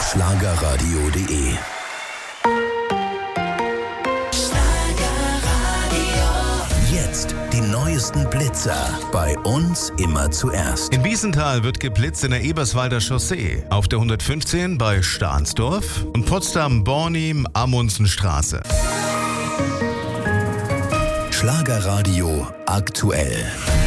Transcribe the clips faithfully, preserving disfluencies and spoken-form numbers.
auf schlagerradio punkt de. Jetzt die neuesten Blitzer. Bei uns immer zuerst. In Biesenthal wird geblitzt in der Eberswalder Chaussee, auf der hundertfünfzehn bei Stahnsdorf und Potsdam-Bornim-Amundsenstraße. Schlagerradio aktuell.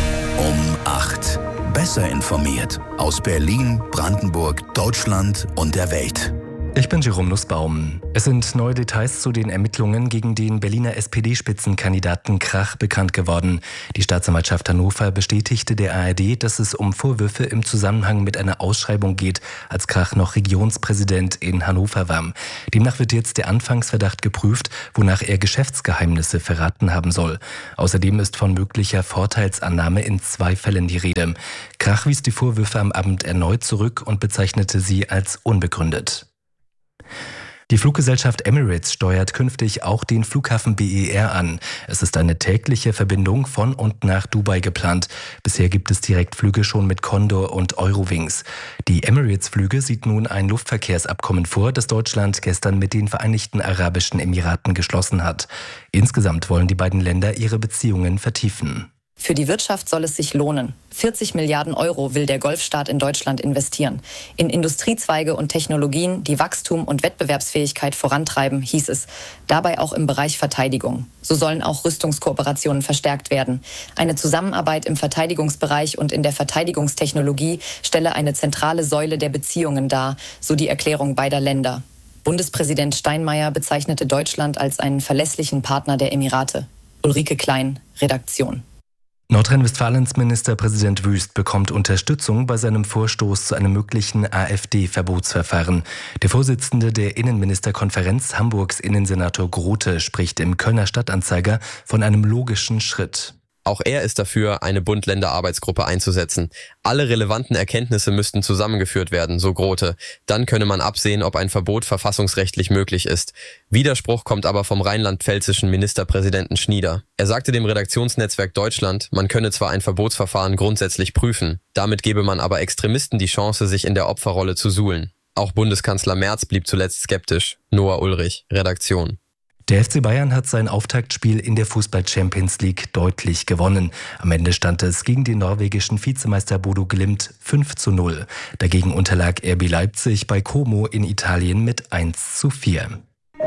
Um acht. Besser informiert. Aus Berlin, Brandenburg, Deutschland und der Welt. Ich bin Jerome Nussbaum. Es sind neue Details zu den Ermittlungen gegen den Berliner S P D-Spitzenkandidaten Krach bekannt geworden. Die Staatsanwaltschaft Hannover bestätigte der A R D, dass es um Vorwürfe im Zusammenhang mit einer Ausschreibung geht, als Krach noch Regionspräsident in Hannover war. Demnach wird jetzt der Anfangsverdacht geprüft, wonach er Geschäftsgeheimnisse verraten haben soll. Außerdem ist von möglicher Vorteilsannahme in zwei Fällen die Rede. Krach wies die Vorwürfe am Abend erneut zurück und bezeichnete sie als unbegründet. Die Fluggesellschaft Emirates steuert künftig auch den Flughafen B E R an. Es ist eine tägliche Verbindung von und nach Dubai geplant. Bisher gibt es Direktflüge schon mit Condor und Eurowings. Die Emirates-Flüge sieht nun ein Luftverkehrsabkommen vor, das Deutschland gestern mit den Vereinigten Arabischen Emiraten geschlossen hat. Insgesamt wollen die beiden Länder ihre Beziehungen vertiefen. Für die Wirtschaft soll es sich lohnen. vierzig Milliarden Euro will der Golfstaat in Deutschland investieren. In Industriezweige und Technologien, die Wachstum und Wettbewerbsfähigkeit vorantreiben, hieß es. Dabei auch im Bereich Verteidigung. So sollen auch Rüstungskooperationen verstärkt werden. Eine Zusammenarbeit im Verteidigungsbereich und in der Verteidigungstechnologie stelle eine zentrale Säule der Beziehungen dar, so die Erklärung beider Länder. Bundespräsident Steinmeier bezeichnete Deutschland als einen verlässlichen Partner der Emirate. Ulrike Klein, Redaktion. Nordrhein-Westfalens Ministerpräsident Wüst bekommt Unterstützung bei seinem Vorstoß zu einem möglichen A f D-Verbotsverfahren. Der Vorsitzende der Innenministerkonferenz, Hamburgs Innensenator Grote, spricht im Kölner Stadtanzeiger von einem logischen Schritt. Auch er ist dafür, eine Bund-Länder-Arbeitsgruppe einzusetzen. Alle relevanten Erkenntnisse müssten zusammengeführt werden, so Grote. Dann könne man absehen, ob ein Verbot verfassungsrechtlich möglich ist. Widerspruch kommt aber vom rheinland-pfälzischen Ministerpräsidenten Schnieder. Er sagte dem Redaktionsnetzwerk Deutschland, man könne zwar ein Verbotsverfahren grundsätzlich prüfen, damit gebe man aber Extremisten die Chance, sich in der Opferrolle zu suhlen. Auch Bundeskanzler Merz blieb zuletzt skeptisch. Noah Ulrich, Redaktion. Der F C Bayern hat sein Auftaktspiel in der Fußball-Champions League deutlich gewonnen. Am Ende stand es gegen den norwegischen Vizemeister Bodo Glimt fünf zu null. Dagegen unterlag R B Leipzig bei Como in Italien mit eins zu vier.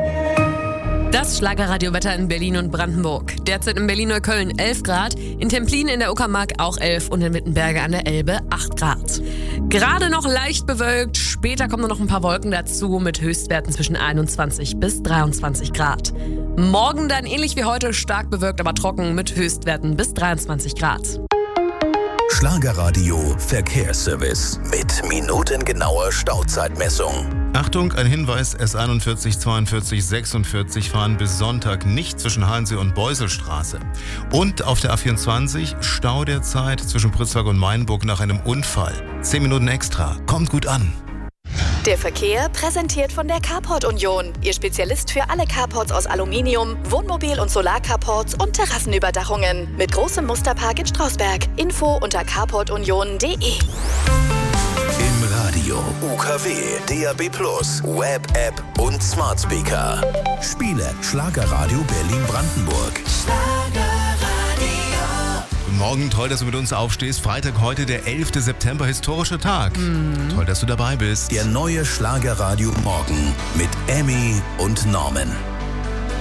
Das Schlagerradiowetter in Berlin und Brandenburg. Derzeit in Berlin-Neukölln elf Grad, in Templin in der Uckermark auch elf und in Wittenberge an der Elbe acht Grad. Gerade noch leicht bewölkt, später kommen noch ein paar Wolken dazu mit Höchstwerten zwischen einundzwanzig bis dreiundzwanzig Grad. Morgen dann ähnlich wie heute stark bewölkt, aber trocken mit Höchstwerten bis dreiundzwanzig Grad. Schlagerradio Verkehrsservice mit minutengenauer Stauzeitmessung. Achtung, ein Hinweis, S einundvierzig, zweiundvierzig, sechsundvierzig fahren bis Sonntag nicht zwischen Halensee und Beuselstraße. Und auf der A vierundzwanzig Stau derzeit zwischen Pritzwalk und Mainburg nach einem Unfall. Zehn Minuten extra. Kommt gut an. Der Verkehr präsentiert von der Carport Union. Ihr Spezialist für alle Carports aus Aluminium, Wohnmobil- und Solarcarports und Terrassenüberdachungen. Mit großem Musterpark in Strausberg. Info unter carport union punkt de. Im Radio, U K W, D A B plus, Web-App und Smart Speaker. Spiele Schlagerradio Berlin-Brandenburg. Guten Morgen, toll, dass du mit uns aufstehst. Freitag heute, der elfter September, historischer Tag. Mhm. Toll, dass du dabei bist. Der neue Schlagerradio Morgen mit Emmy und Norman.